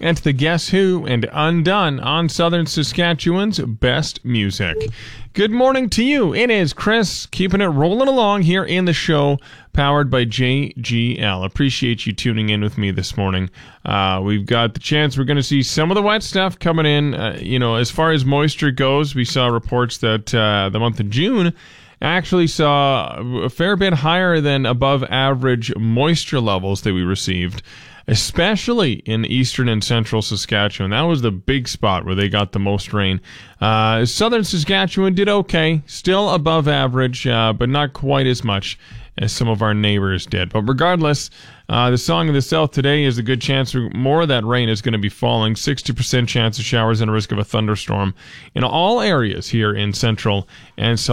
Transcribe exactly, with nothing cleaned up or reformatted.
and to the Guess Who and Undone on Southern Saskatchewan's best music. Good morning to you. It is Chris, keeping it rolling along here in the show, powered by J G L. Appreciate you tuning in with me this morning. Uh, we've got the chance we're going to see some of the wet stuff coming in. Uh, you know, as far as moisture goes, we saw reports that uh, the month of June actually saw a fair bit higher than above average moisture levels that we received, especially in eastern and central Saskatchewan. That was the big spot where they got the most rain. Uh, southern Saskatchewan did okay, still above average, uh, but not quite as much as some of our neighbors did. But regardless, uh, the Song of the South today is a good chance more of that rain is going to be falling. sixty percent chance of showers and a risk of a thunderstorm in all areas here in central and southern